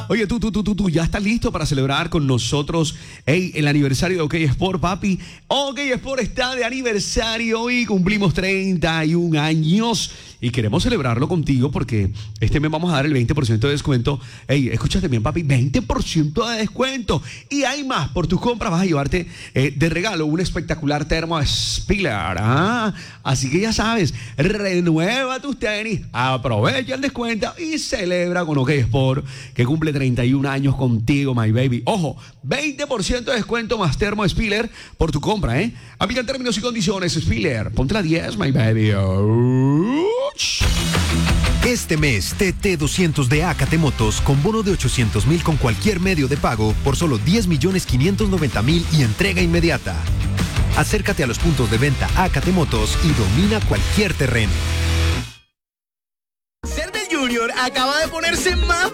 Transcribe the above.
Oye, tú, ¿ya estás listo para celebrar con nosotros el aniversario de OK Sport, papi? OK Sport está de aniversario y cumplimos 31 años. Y queremos celebrarlo contigo porque este mes vamos a dar el 20% de descuento. Escúchate bien, papi, 20% de descuento. Y hay más, por tus compras vas a llevarte de regalo un espectacular termo Spiller. Así que ya sabes, renueva tus tenis, aprovecha el descuento y celebra con OK Sport, que cumple 31 años contigo, my baby. Ojo, 20% de descuento más termo Spiller por tu compra, Aplican términos y condiciones, Spiller. Ponte la 10, my baby. Este mes, TT200 de Acate Motos con bono de 800,000 con cualquier medio de pago por solo 10,590,000 y entrega inmediata. Acércate a los puntos de venta Acate Motos y domina cualquier terreno. Ser del Junior acaba de ponerse más